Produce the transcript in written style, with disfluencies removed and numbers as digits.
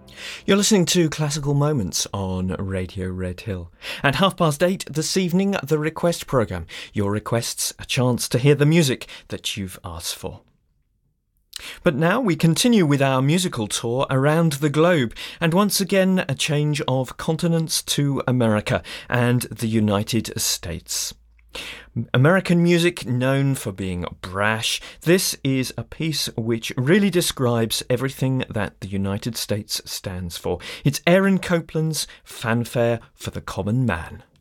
You're listening to Classical Moments on Radio Red Hill. At 8:30 this evening, the Request Programme. Your requests, a chance to hear the music that you've asked for. But now we continue with our musical tour around the globe, and once again a change of continents to America and the United States. American music known for being brash, this is a piece which really describes everything that the United States stands for. It's Aaron Copland's Fanfare for the Common Man.